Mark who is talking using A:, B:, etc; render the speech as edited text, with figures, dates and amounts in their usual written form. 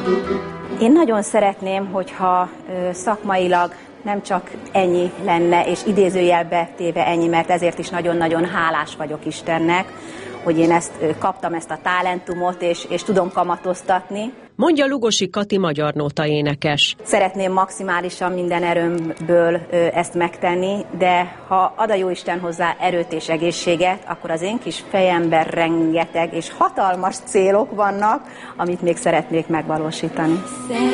A: Én nagyon szeretném, hogyha szakmailag nem csak ennyi lenne, és idézőjelbe téve ennyi, mert ezért is nagyon-nagyon hálás vagyok Istennek, hogy én kaptam ezt a talentumot, és tudom kamatoztatni.
B: Mondja Lugosi Kati magyar nóta énekes.
A: Szeretném maximálisan minden erőmből ezt megtenni, de ha ad a Jóisten hozzá erőt és egészséget, akkor az én kis fejemben rengeteg és hatalmas célok vannak, amit még szeretnék megvalósítani.